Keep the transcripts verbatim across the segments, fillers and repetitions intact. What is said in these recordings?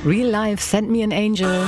Real Life, Send Me an Angel.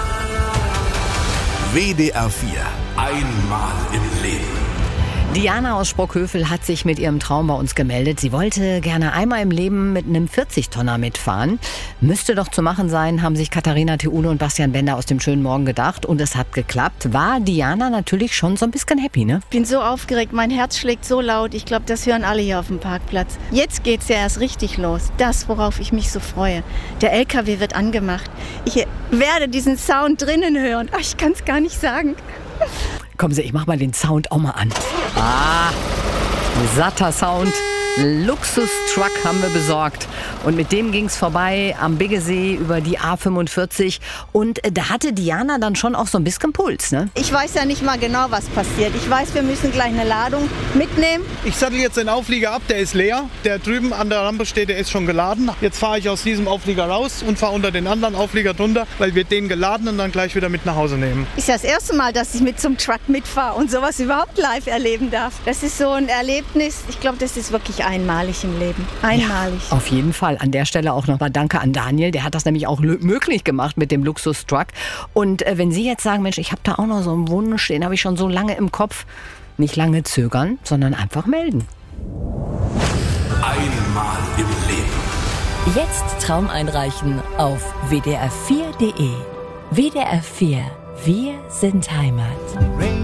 W D R vier. Einmal im Leben. Diana aus Sprockhövel hat sich mit ihrem Traum bei uns gemeldet. Sie wollte gerne einmal im Leben mit einem vierzig-Tonner mitfahren. Müsste doch zu machen sein, haben sich Katharina Theule und Bastian Bender aus dem schönen Morgen gedacht. Und es hat geklappt. War Diana natürlich schon so ein bisschen happy, ne? Ich bin so aufgeregt, mein Herz schlägt so laut. Ich glaube, das hören alle hier auf dem Parkplatz. Jetzt geht's ja erst richtig los. Das, worauf ich mich so freue. Der L K W wird angemacht. Ich werde diesen Sound drinnen hören. Ach, ich kann's gar nicht sagen. Kommen Sie, ich mach mal den Sound auch mal an. Ah, satter Sound. Luxus-Truck haben wir besorgt. Und mit dem ging's vorbei am Biggesee über die A fünfundvierzig. Und da hatte Diana dann schon auch so ein bisschen Puls, ne? Ich weiß ja nicht mal genau, was passiert. Ich weiß, wir müssen gleich eine Ladung mitnehmen. Ich sattel jetzt den Auflieger ab, der ist leer. Der drüben an der Rampe steht, der ist schon geladen. Jetzt fahre ich aus diesem Auflieger raus und fahre unter den anderen Auflieger drunter, weil wir den geladen und dann gleich wieder mit nach Hause nehmen. Ist ja das erste Mal, dass ich mit zum Truck mitfahre und sowas überhaupt live erleben darf. Das ist so ein Erlebnis. Ich glaube, das ist wirklich einmalig im Leben. Einmalig. Ja, auf jeden Fall. An der Stelle auch nochmal Danke an Daniel. Der hat das nämlich auch möglich gemacht mit dem Luxus-Truck. Und äh, wenn Sie jetzt sagen, Mensch, ich habe da auch noch so einen Wunsch, den habe ich schon so lange im Kopf, nicht lange zögern, sondern einfach melden. Einmal im Leben. Jetzt Traum einreichen auf w d r vier punkt d e. W D R vier. Wir sind Heimat.